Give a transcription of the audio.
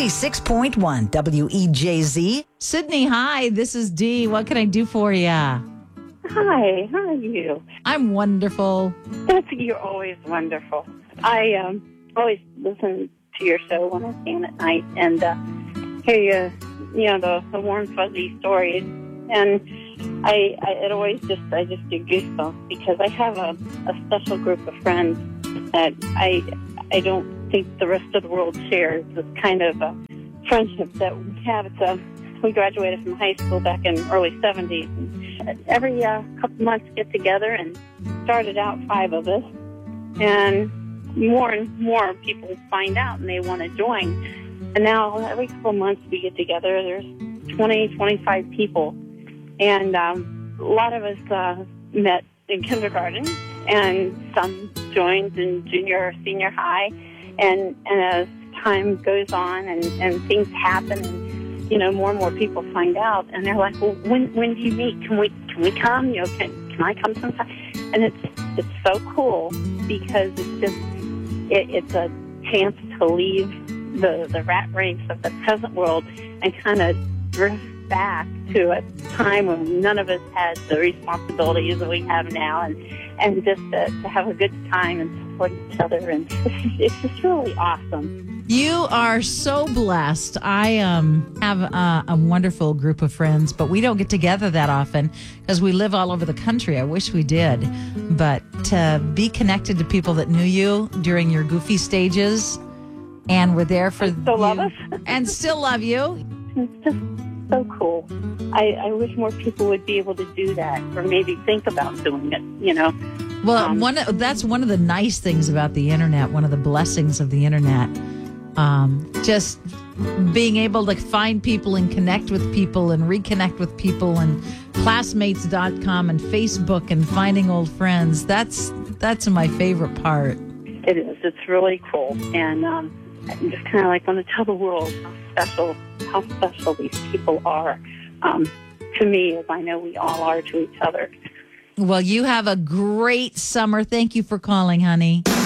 96.1 WEJZ. Sydney, hi. This is Dee. What can I do for you? Hi, how are you? I'm wonderful. You're always wonderful. I always listen to your show when I stand at night and hear the warm, fuzzy stories. And it always just get goosebumps because I have a special group of friends that I don't think the rest of the world shares. This kind of friendship that we have. We graduated from high school back in early 70s. And every couple months get together, and started out 5 of us. And more people find out and they want to join. And now every couple months we get together. There's 20, 25 people. And a lot of us met in kindergarten, and some joined in junior or senior high. And as time goes on and things happen, and more and more people find out, and they're like, well, when do you meet? Can we come? Can I come sometime? And it's so cool because it's a chance to leave the rat race of the present world and kind of drift back to a time when none of us had the responsibilities that we have now, and just to have a good time and support each other, and it's just really awesome. You are so blessed. I have a wonderful group of friends, but we don't get together that often because we live all over the country. I wish we did. But to be connected to people that knew you during your goofy stages and were there for still love us. And still love you. It's just so cool. I wish more people would be able to do that, or maybe think about doing it, Well, that's one of the nice things about the internet, one of the blessings of the internet. Just being able to find people and connect with people and reconnect with people, and classmates.com and Facebook and finding old friends. That's my favorite part. It is. It's really cool. And I just kind of want to tell the world how special these people are to me, as I know we all are to each other. Well, you have a great summer. Thank you for calling, honey.